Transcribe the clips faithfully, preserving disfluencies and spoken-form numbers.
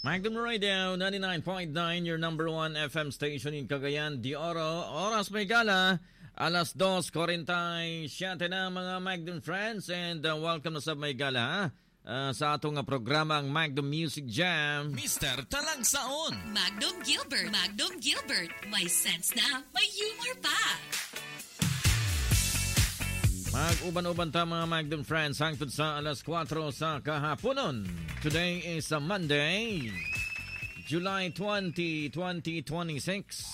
Magnum Radio ninety-nine point nine, your number one F M station in Cagayan de Oro. Oras may gala, alas dos forty-seven na mga Magnum friends, and uh, welcome na sa may gala uh, sa atong uh, programa ang Magnum Music Jam. Mister Talagsaon, Magnum Gilbert, Magnum Gilbert, may sense na, may humor pa. Mag-uban-uban ta mga Magnum friends hangtod sa alas kwatro sa kahaponon. Today is a Monday, July twentieth, twenty twenty-six.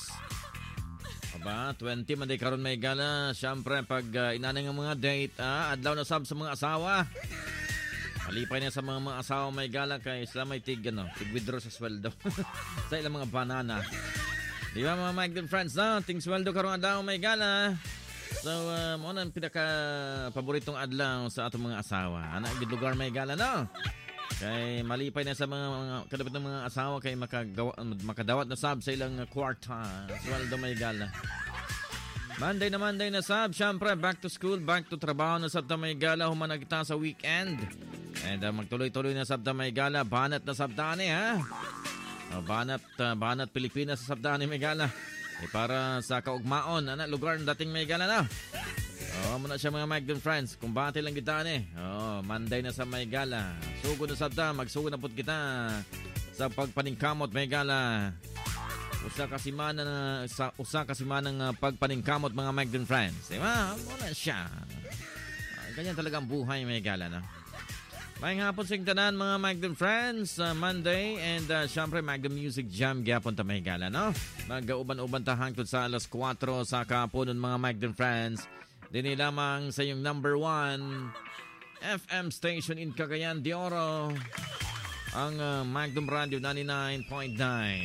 Aba, twenty Monday karon may gala. Siyempre pag uh, inanay ng mga date, ah, adlaw na sab sa mga asawa. Malipay na sa mga mga asawa may gala kay sila may tig, ano, tig-withdraw sa sweldo. Sa ilang mga banana. Di ba mga Magnum friends, no? Ting sweldo karon adlaw may gala. So, uh, mo na ang pinaka-paboritong adlaw sa atong mga asawa. Anak, gid lugar may gala, no? Kay malipay na sa mga, mga kadapit ng mga asawa kay makagawa, makadawat na sab sa ilang kwarta. Sweldo may gala. Monday na Monday na sab. Siyempre, back to school, back to trabaho na sab ta may gala. Humana kita sa weekend. And uh, magtuloy-tuloy na sab ta may gala. Banat na sab ta ni, ha? Uh, banat, uh, banat Pilipinas sa sab ta ni may gala. Eh, para sa kaugmaon, anak, lugar ng dating may gala na. Oh, muna siya mga Magnum friends. Kumbati lang kita ni. Oh, Monday na sa may gala. Sugod na sabta, magsugod na po kita sa pagpaningkamot may gala. Usa kasimana na sa usa kasimana ng pagpaningkamot mga Magnum friends. Diba? Muna siya. Ah, ganyan talaga ang buhay may gala na. Mayang hapon sa tanan mga Magnum friends, uh, Monday, and uh, syempre Magnum Music Jam gyapon ta may gala, no? Mag-uban-uban ta hangtod sa alas kwatro sa kahaponon mga Magnum friends. Dini lamang sa yung number one F M station in Cagayan de Oro, ang uh, Magnum Radio ninety-nine point nine.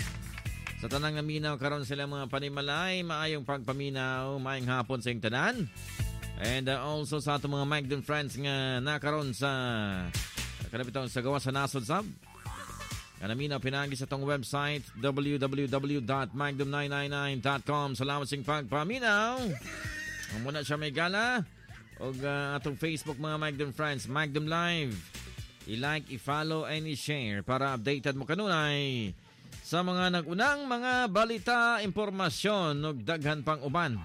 Sa tanang naminaw karon sila mga panimalay, maayong pagpaminaw, maayong hapon sa yung tanan. And uh, also sa atong mga Magnum friends nga nakaroon sa kalapitang sa gawa sa nasod sab. Kanamina pinagi sa tong website w w w dot magnum nine nine nine dot com. Salamat sing pagpaminaw. Ang muna siya may gala. O uh, atong Facebook mga Magnum friends, Magnum Live. I-like, i-follow, and i-share para updated mo kanunay sa mga nagunang mga balita, impormasyon, ug daghan pang uban.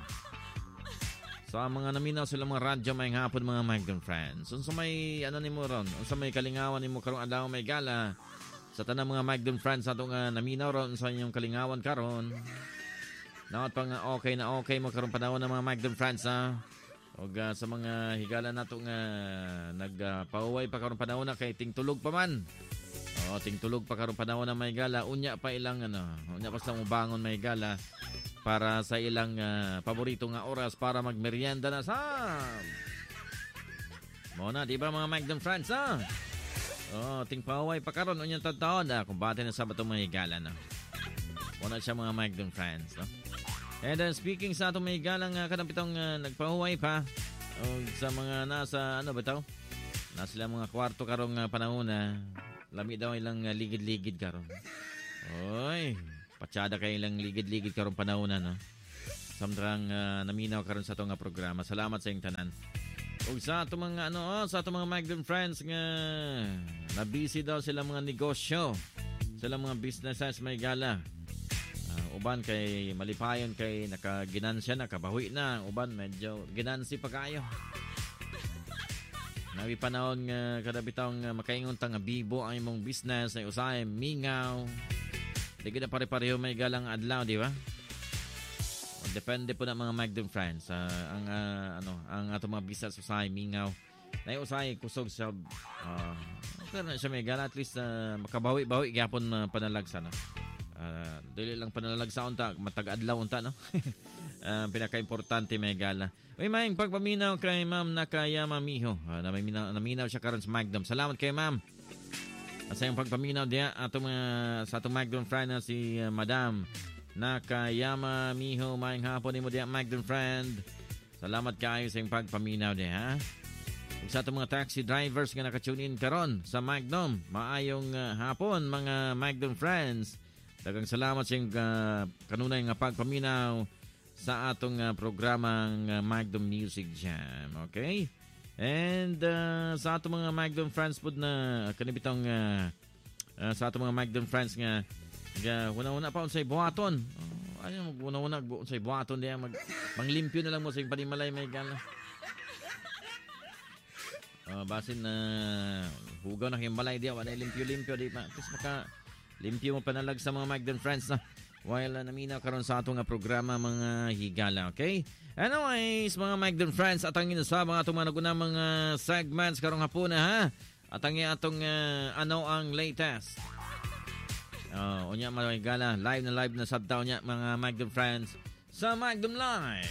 Sa mga naminaw sila mga radyo may hapon mga Magnum friends. Unsa may ano nimo ron? Unsa may kalingawan nimo karong adlaw may gala? Sa tanang mga Magnum friends atong uh, naminaw ron sa inyong kalingawan karon. Nawat pa nga okay na okay mo karong panahon ng mga Magnum friends, ha. Og uh, sa mga higala nato nga uh, nagpahuway uh, pa karong panahon na kay tingtulog pa man. Oh, tingtulog pa karong panahon na may gala. Unya pa ilang ano, unya pa sa mubangon may gala. Para sa ilang uh, paborito nga oras para magmerienda na sa Mona, di ba mga Magnum friends, ha? Oh, ting paway pa karon unyang tataon na kung bate na sa batong mga higala na. Mona siya mga Magnum friends, no? And then uh, speaking sa atong mga higalang uh, kanapitong uh, nagpahuway pa o sa mga nasa ano ba ito? Nasa sila mga kwarto karong uh, panahon na lami daw ilang uh, ligid-ligid karon. Oy, patsada kay ilang ligid-ligid karong panahon na, no? Samdrang uh, naminaw karon sa itong uh, programa. Salamat sa iyong tanan. O sa itong mga ano, oh, sa itong mga Magnum friends nga na-busy daw sila mga negosyo. Sila mga businesses may gala. Uh, uban kay malipayon kay nakaginansya na, kabahui na. Uban medyo ginansi pa kayo. Nabi panahon nga kada bitawng uh, makaingon ta nga bibo ang imong business ay usahay mingaw. Di kita pare-pareho may galang adlaw, di ba? Depende po na mga Magnum friends. Uh, ang uh, ano, ang ato mga business usahay mingaw. Nay usahay kusog sa uh, okay na siya may gala at least uh, makabawi-bawi gyapon uh, panalagsa na. Uh, dili lang panalagsa unta, matag-adlaw unta, no? uh, pinaka-importante may gala. Uy, maing pagpaminaw kay Ma'am Nakayama Miho. Uh, naminaw, naminaw siya karon sa Magnum. Salamat kay Ma'am. Sa iyong pagpaminaw diya atong mga sa atong Magnum friend na si uh, Madam Nakayama Miho. Maing hapon nimo diya Magnum friend. Salamat kayo sa iyong pagpaminaw diya, ha. Ug sa atong mga taxi drivers nga naka-tune in karon sa Magnum, maayong uh, hapon mga Magnum friends. Daghang salamat sa iyong uh, kanunay nga pagpaminaw sa atong uh, programang uh, Magnum Music Jam. Okay? And uh, sa atong mga Magnum friends po na kanibitang uh, uh, sa atong mga Magdon friends nga nga una-una pa unsay buhaton. Oh, ano una-una unsay buhaton diya mag manglimpyo na lang mo sa panimalay may gala. Uh, basin na uh, hugaw na himbalay diya wala limpyo-limpyo di pa. Tapos maka limpyo mo panalag sa mga Magdon friends na while uh, naminaw karon sa atong uh, programa mga higala, okay? Anyways, mga Magdon friends, atangin sa mga atong mga nagunang mga segments karong hapon na ha. Atangin atong uh, ano ang latest. Oh, unya mga higala, live na live na sabtaw niya mga Magdon friends sa Magdon Live.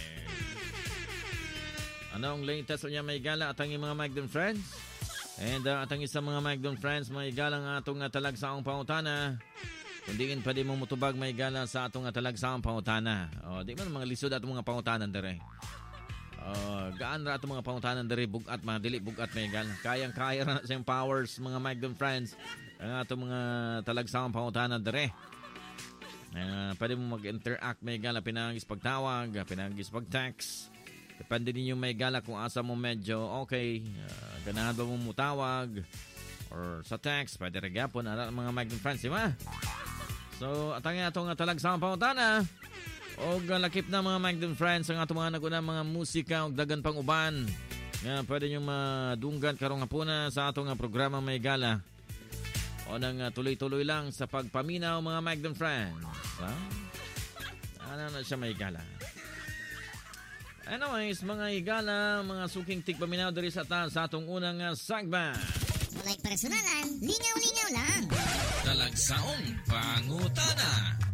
Ano ang latest unya mga higala atangin mga Magdon friends? And uh, atangin sa mga Magdon friends, mga higala nga atong uh, talagsaong pangutana. Kundiin pa di mo mutubag may gala sa atong talagsaang pangutana. O, di man mga lisod atong mga pangutanan dere. O, gaan ra atong mga pangutanan dere bugat mga dili bugat may gala. Kayang-kaya ra sa powers mga Magdon friends. Ang atong mga talagsaang pangutanan dere. Uh, pwede mo mag-interact may gala pinangis pagtawag, pinangis pag-text. Depende ninyo may gala kung asa mo medyo okay. Uh, ganahan ba mo mutawag or sa text, pwede rin gapon ang mga Magdon friends, di ba? So, atangin atong talagsaang pangutana. O lakip na mga Magdon friends ang atong mga nagunang mga musika o dagan pang uban. Nga, pwede nyo madunggan karong hapuna sa atong programa may gala. O nang uh, tuloy-tuloy lang sa pagpaminaw mga Magdon friends. Ha? Ano na siya may gala. Anyways, mga higala, mga suking tigpaminaw diri sa ta sa atong unang uh, segment. Walay personalan, lingaw-lingaw lang. Talagsaong pangutana.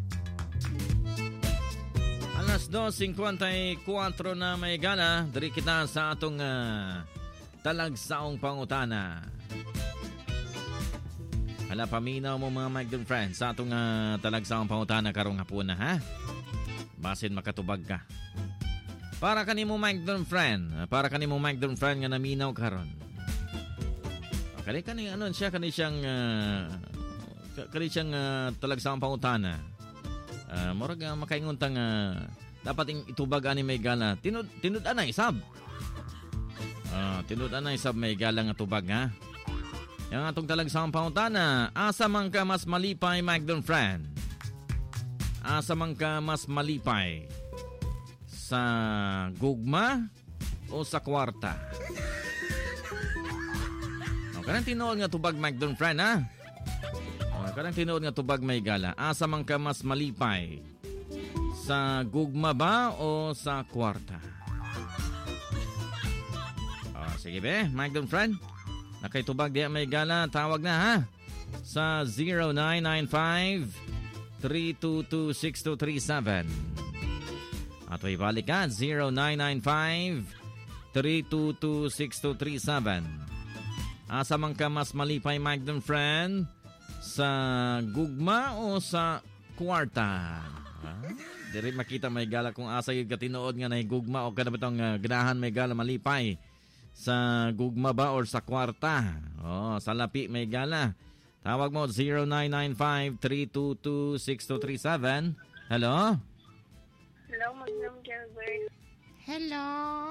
Alas dos singkwenta-kuwatro na may gana, diri kita sa atong uh, talagsaong pangutana. Hala, paminaw mo mga Magdon friends sa atong uh, talagsaong pangutana karong hapuna, ha? Basin makatubag ka. Para kanimo Magdon friend, para kanimo Magdon friend nga naminaw karon. Kani kani ano siya kani siyang uh, kani siyang uh, talagsaong pangutana. Uh, murag uh, makaingon tang uh, dapat ing itubag ani may gala. Tinud tinud anay sab. Ah, uh, tinud anay sab may gala nga tubag ha. Yang atong talagsaong pangutana, asa man ka mas malipay Magdon friend? Asa man ka mas malipay? Sa gugma o sa kwarta? Kanang tinuod nga tubag Magdon friend ha. Oh, kanang tinuod nga tubag may gala. Asa man ka mas malipay? Sa gugma ba o sa kwarta? Oh, sige be, Magdon friend. Nakay tubag diya may gala, tawag na ha. Sa zero nine nine five, three two two, six two three seven. At way balik ka, zero nine nine five, three two two, six two three seven. Asa man ka mas malipay Magdon friend? Sa gugma o sa kwarta? Ha? Diri makita may gala kung asa yung katinood nga na gugma o kada batang uh, ganahan may gala malipay. Sa gugma ba or sa kwarta? Oh, sa lapi may gala. Tawag mo zero nine nine five, three two two, six two three seven. Hello? Hello, Magdon Gilbert. Hello?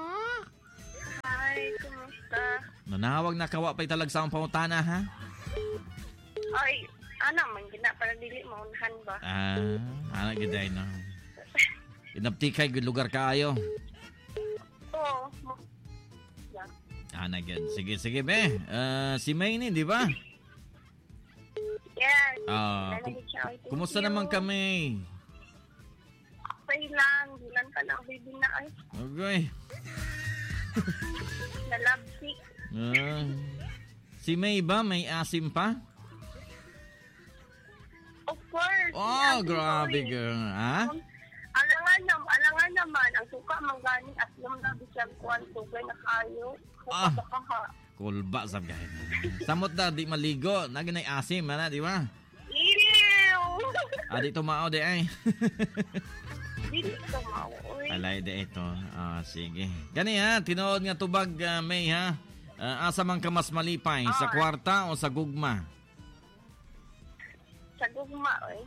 Hi, kumusta? Nanawag na kawa pa'y talagsaong pangutana ha? Ay, ano man, gina para dili maunahan ba? Ah, anak giday no. Inaptikay gud lugar kaayo. Oo. Anak gid. Sige sige be. Uh, si May ni, di ba? Yes. Ah, kum- kumusta naman kami? Okay lang, dilan ka lang baby na ay. Okay. Nalabsik. Uh, si May ba may asim pa? Of course. Oh, Ang grabe sorry. girl. Ha? Alangan naman, alangan naman, ang suka mangganing at yung labi siyang kuwan, tugay na kayo. Ah. Kapakaha. Kulba sab gay. Samot da di maligo, naginay asim na, di ba? Ew! Adi tumao de ay. Dili ka mauwi. Alay de ito. Ah, sige. Gani ha, tinuod nga tubag uh, May ha. Uh, asa man ka mas malipay, sa kwarta o sa gugma? Sa gugma, oy.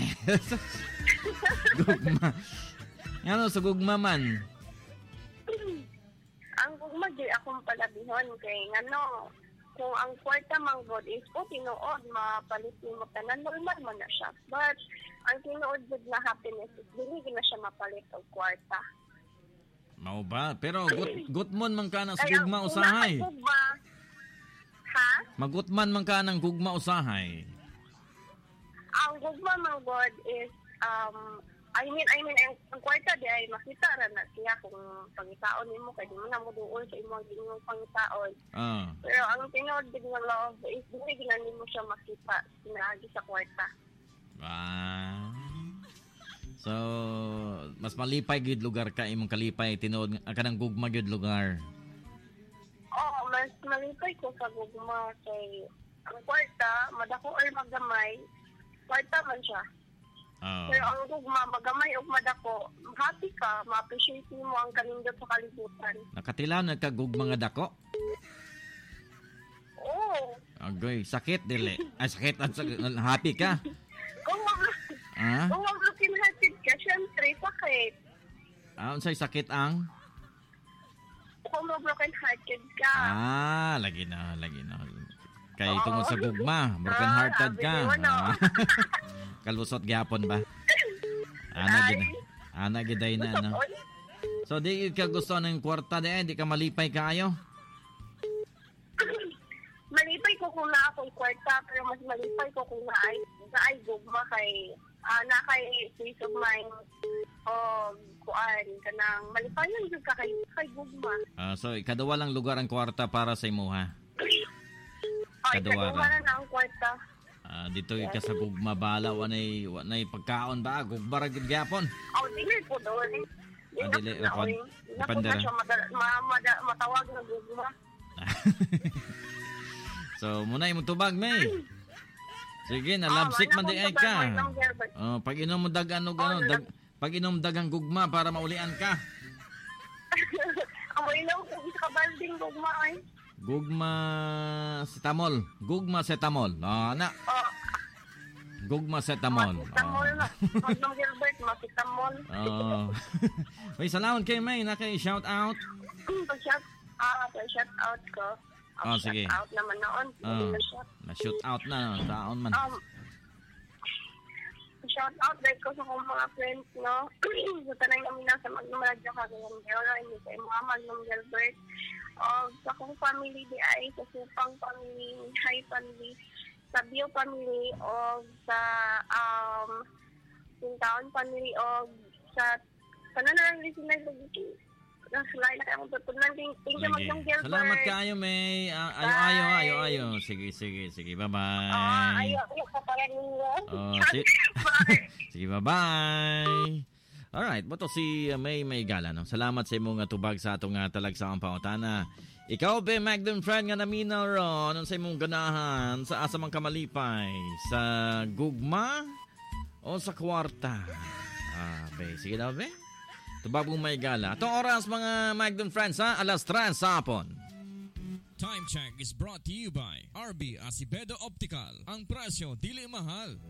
Gugma. Ano sa gugma man? Ang gugma, di akong palabihon kay ngano, kung ang kwarta mang God is o tinuod, mapalit mo tanan, normal mo na siya. But, ang tinuod good na happiness is dili na siya mapalit og kwarta. Mao ba? Pero gut, gutmon man ka na sa Kaya, gugma kung usahay. nakagugma, ha? Magutman man ka ng gugma usahay. Ang gugma mang God is, um, I mean, I mean, ang, ang kwarta di ay makita ra na siya kung pangitaon nimo kay di mo na mo duol sa imong giingong pangitaon. Ah. Pero ang tinuod gid nga love is dili ginani mo siya makita sinaagi sa kwarta. Ah. So, mas malipay gid lugar ka imong kalipay tinuod nga kanang gugma gid lugar. Oo, mas malipay ko sa gugma kay ang kwarta madako or magamay, kwarta man siya. Oh. Pero ang gugma, magamay o madako, happy ka, ma-appreciate mo ang kanindot sa kalibutan. Nakatilaw nagkagugma nga dako. Oo. Agoy, sakit dili. Ay sakit at sakit. Happy ka. Kung mag- Ah? kung mag-looking hearted ka, syempre, sakit. Ah, unsay sakit ang? Kung mag-broken hearted ka. Ah, lagi na, lagi na. Kay Oo. tungod sa gugma, broken hearted Ah, ka. sabi mo, no? Ah. Kalusot gyapon ba? Ana gid. Ana gid ay na no. So di ka gusto ng kwarta di di ka malipay kaayo? Malipay ko kung na akong kwarta, pero mas malipay ko kung na ay, na ay gugma kay, ah, na kay peace of mind o kuan kanang malipayan jud ka kay kay gugma. Ah, so ikaduwa lang lugar ang kwarta para sa imuha. Ay, Kaduwa kaduwa ra. na ang kwarta. Ah, dito ka sa gugma bala wanay wanay pagkaon ba gugma ra gid gyapon. Oh, dili po doon. Ah, dili, na upon- Hindi na po depende na ra. siya mada- ma- mada- matawag na gugma. So muna imong tubag may. Sige na Oh, labsik man wala di akong ay ka. tubag, wala akong Gilbert. Oh, pag inom mo dag ano Oh, ano wala. dag pag inom dagang gugma para maulian ka. Ang ilaw ko isa ka balding gugma ay. Gugma setamol. Gugma setamol. Ah, na. Oh, Gugma setamol. masitamol na. Magdong Gilbert, masitamol. Oh. Uy, salamat kay May na kay shout out. Pag-shout ah, pag-shout out ko. Oh, Ang sige. shout out naman noon. Hindi Oh. na shout. Na shoot out na no, taon man. Um, shout out dahil ko sa kong mga friends, no? Sa tanay namin nasa Magnum Radio Cagayan de Oro, hindi sa mga Magnum Gilbert. O sa kong family di ay sa Supang family, Hay family, sa Bio family, o sa um, Sintaon family, o sa tanan na lang listeners na dito. Nasulay na kayong tutunan. Thank you, Lagi. Magnum Gilbert. Salamat kayo May. Ah, ayo Bye. ayo ayo ayo. Sige sige sige. Bye-bye. Ah, ayaw, ayaw ka pala ninyo. Oh, si- Bye. Sige, bye-bye. Alright, mo to si uh, May May Gala. No? Salamat sa imong uh, tubag sa atong uh, talagsaong pangutana. Ikaw, be, Magdon friend nga namina ron, ano sa imong ganahan sa asa mang kamalipay? Sa gugma o sa kwarta? Ah, be, sige daw, be. Tubag mong May Gala. Itong oras, mga Magdon friends, ha? Alas tres sa hapon. Time check is brought to you by R B Acevedo Optical. Ang presyo dili mahal.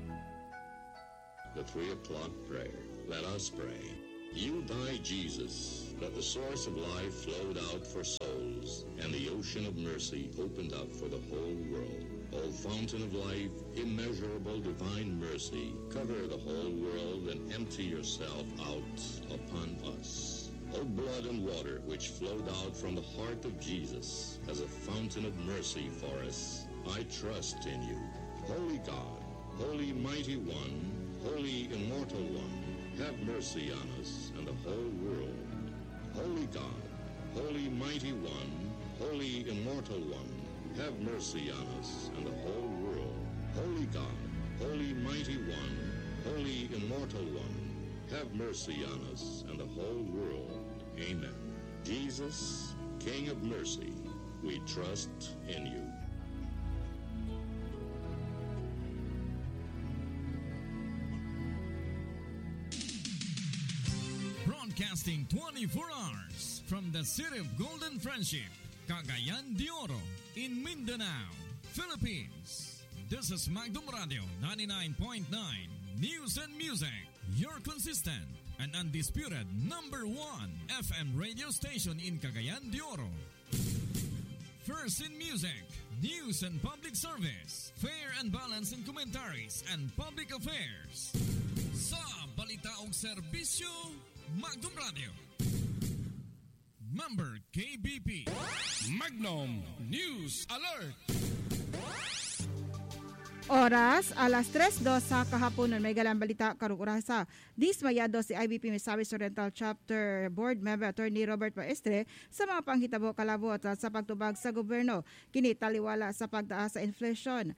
The three o'clock prayer. Let us pray. You died, Jesus, that the source of life flowed out for souls, and the ocean of mercy opened up for the whole world. O fountain of life, immeasurable divine mercy, cover the whole world and empty yourself out upon us. O blood and water which flowed out from the heart of Jesus as a fountain of mercy for us, I trust in you. Holy God, Holy Mighty One, Holy Immortal One, have mercy on us and the whole world. Holy God, Holy Mighty One, Holy Immortal One, have mercy on us and the whole world. Holy God, Holy Mighty One, Holy Immortal One, have mercy on us and the whole world. Amen. Jesus, King of mercy, we trust in you. Broadcasting twenty-four hours from the city of Golden Friendship, Cagayan de Oro, in Mindanao, Philippines. This is Magdum Radio ninety-nine point nine News and Music, your consistent and undisputed number one F M radio station in Cagayan de Oro. First in music, news and public service, fair and balanced in commentaries and public affairs. Sa balita o serbisyo, Magnum Radio. Member K B P. Magnum News Alert. Oras, alas tres dos sa kahaponon. May galang balita karong orasa. Dismayado si I B P Misamis Oriental Chapter Board Member Attorney Robert Maestre sa mga panghitabo kalabot sa pagtubag sa gobyerno. Kini taliwala sa pagtaas sa inflation.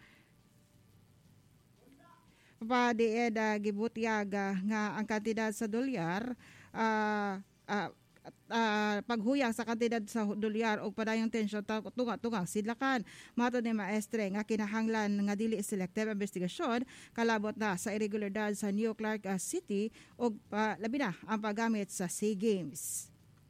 Padied uh, gibutyag uh, nga ang kantidad sa dolyar uh, uh, Uh, paghuyang sa kantidad sa dolyar o padayong tensyon tunga-tungang sidlakan. Matod ni Maestre nga kinahanglan nga dili selective investigasyon kalabot na sa irregularidad sa New Clark uh, City o uh, labi na ang paggamit sa SEA Games.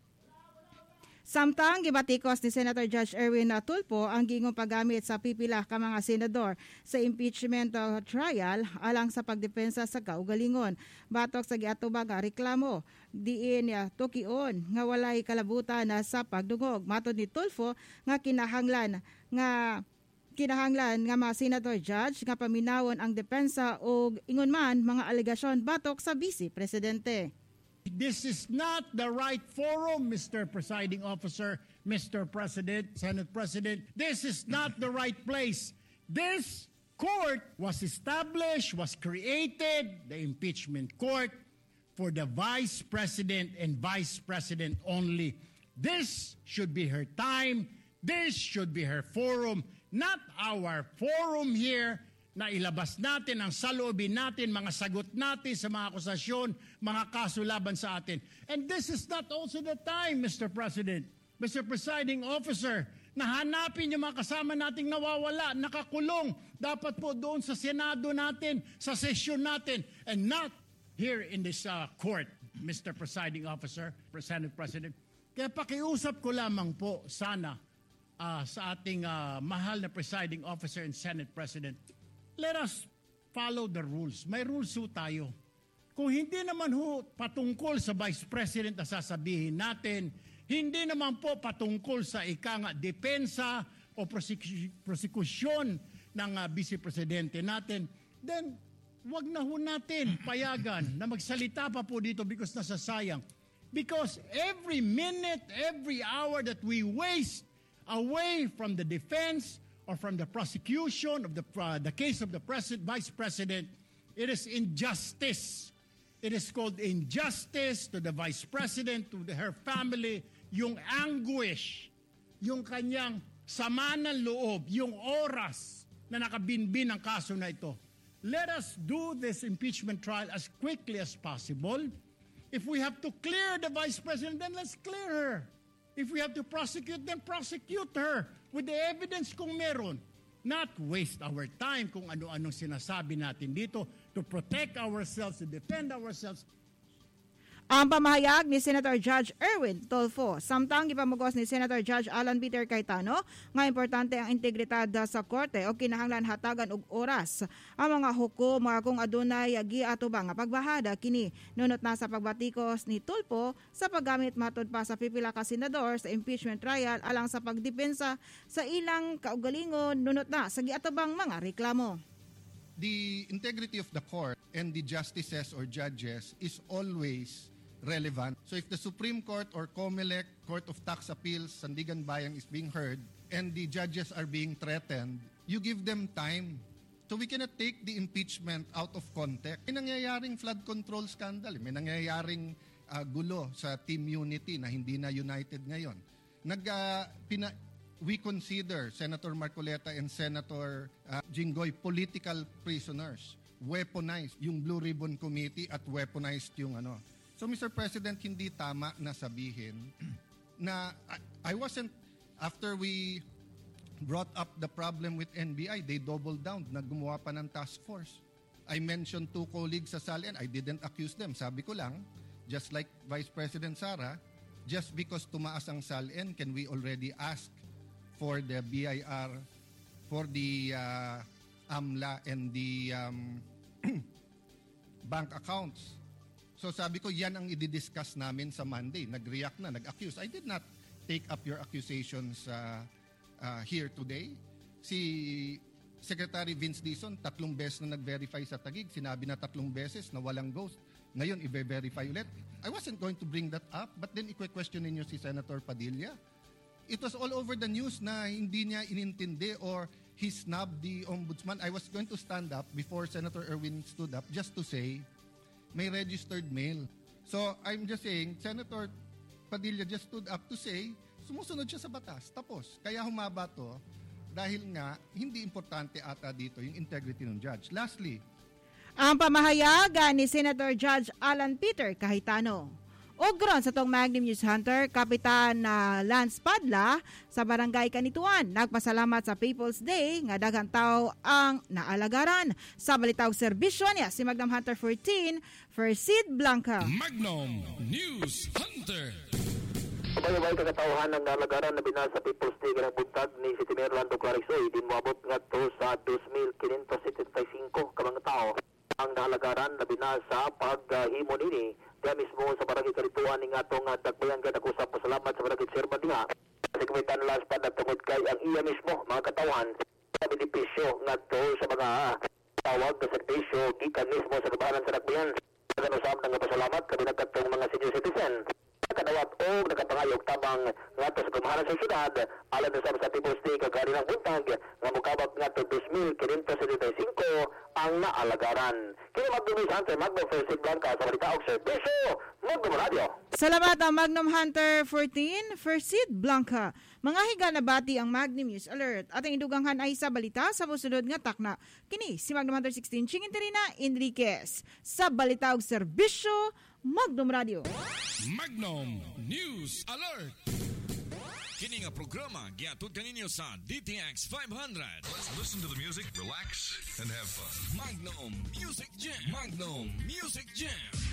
Samtang gibatikos ni Senator Judge Erwin Tulfo ang gingong paggamit sa pipila ka mga senador sa impeachment trial alang sa pagdepensa sa kaugalingon. Batok sa giatubang nga reklamo, diin ya tukion nga walay kalabutan na sa pagdungog. Matod ni Tulfo nga kinahanglan nga kinahanglan nga mga senator judge nga paminawon ang depensa o ingon man mga alegasyon batok sa Vice Presidente. This is not the right forum, Mister Presiding Officer, Mister President, Senate President. This is not the right place. This court was established, was created, the impeachment court, for the Vice President and Vice President only. This should be her time. This should be her forum, not our forum here na ilabas natin ang saloobin natin, mga sagot natin sa mga akusasyon, mga kaso laban sa atin. And this is not also the time, Mister President, Mister Presiding Officer, na hanapin yung mga kasama nating nawawala, nakakulong, dapat po doon sa Senado natin, sa sesyon natin, and not here in this uh, court, Mister Presiding Officer, Senate President. Kaya pakiusap ko lamang po sana uh, sa ating uh, mahal na Presiding Officer and Senate President, let us follow the rules. May rules ho tayo. Kung hindi naman ho patungkol sa Vice President na sasabihin natin, hindi naman po patungkol sa ika nga depensa o prosekusyon ng uh, Vice Presidente natin, then wag na ho natin payagan na magsalita pa po dito because nasasayang. Because every minute, every hour that we waste away from the defense or from the prosecution of the uh, the case of the president, Vice President, it is injustice. It is called injustice to the Vice President, to the, her family, yung anguish, yung kanyang sama ng loob, yung oras na nakabinbin ang kaso na ito. Let us do this impeachment trial as quickly as possible. If we have to clear the Vice President, then let's clear her. If we have to prosecute, then prosecute her with the evidence kung meron. Not waste our time kung ano-anong sinasabi natin dito to protect ourselves, to defend ourselves. Ang pamahayag ni Senator Judge Erwin Tulfo. Samtang ipamugos ni Senator Judge Alan Peter Cayetano nga importante ang integridad sa korte o kinahanglan hatagan og oras ang mga hukom mga kung adunay giatubang nga pagbahada kini nunot na sa pagbatikos ni Tulfo sa paggamit matod pa sa pipila ka senador sa impeachment trial alang sa pagdepensa sa ilang kaugalingon nunot na sa giatubang mga reklamo. The integrity of the court and the justices or judges is always relevant. So if the Supreme Court or COMELEC, Court of Tax Appeals, Sandigan Bayang is being heard and the judges are being threatened, you give them time. So we cannot take the impeachment out of context. May nangyayaring flood control scandal. May nangyayaring uh, gulo sa Team Unity na hindi na united ngayon. Nag, uh, pina, we consider Senator Marcoleta and Senator uh, Jinggoy political prisoners. Weaponized yung Blue Ribbon Committee at weaponized yung ano. So Mister President, hindi tama na sabihin na I, I wasn't, after we brought up the problem with N B I, they doubled down, naggumawa pa ng task force. I mentioned two colleagues sa SALN, I didn't accuse them. Sabi ko lang, just like Vice President Sara, just because tumaas ang SALN, can we already ask for the B I R, for the uh, AMLA and the um, bank accounts? So sabi ko, yan ang i-discuss namin sa Monday. Nag-react na, nag-accuse. I did not take up your accusations, uh, uh, here today. Si Secretary Vince Dizon, tatlong beses na nag-verify sa Taguig. Sinabi na tatlong beses na walang ghost. Ngayon, i-verify ulit. I wasn't going to bring that up, but then i-question ninyo si Senator Padilla. It was all over the news na hindi niya inintindi or he snubbed the ombudsman. I was going to stand up before Senator Erwin stood up just to say, may registered mail. So I'm just saying, Senator Padilla just stood up to say, sumusunod siya sa batas. Tapos, kaya humaba to dahil nga hindi importante ata dito yung integrity ng judge. Lastly, ang pamahayagan ni Senator Judge Alan Peter Cayetano. Ogron sa tong Magnum News Hunter, Kapitan uh, Lance Padla sa Barangay Kanituan. Nagpasalamat sa People's Day nga daghang tao ang naalagaran. Sa balitaw serbisyo niya si Magnum Hunter fourteen, Fersid Blanca. Magnum News Hunter. Sabay-sabay kakatauhan ng nalagaran na binasa sa People's Day ng buntag ni City Mayor Lando Clarisoy. Din moabot nga to sa two thousand five hundred seventy-five ka mga tao. Ang nalagaran na binasa paghimo nini diya mismo sa barangay Kanituan ning atong dagbayan gid ako sa pasalamat sa barangay Sirma diha. Sa Kapitan Lance Padla tungod kay ang iya mismo mga katawhan sa benepisyo ngadto sa mga tawag na serbisyo gikan mismo sa kabahanan sa dagbayan. Sa usab nang pasalamat kabilang katong mga senior citizen. Kadawat o nakapangayog tabang ngadto sa pamahalaan sa syudad alang sa sa People's Day kagari ng buntag nga mukabag ngadto two thousand five hundred seventy-five ang naalagaran. Kini Magnum News Hunter Magnum Fersid Blanca sa balita og serbisyo Magnum Radio. Salamat ang Magnum Hunter fourteen, Fersid Blanca. Mga higa na bati ang Magnum News Alert. Ating iduganghan ay sa balita sa musunod nga takna. Kini si Magnum Hunter sixteen Ching Interina Enriquez sa balita og serbisyo Magnum Radio. Magnum News Alert. Kini nga programa giatud kaninyo sa D T X five hundred. Let's listen to the music, relax, and have fun. Magnum Music Jam. Magnum Music Jam.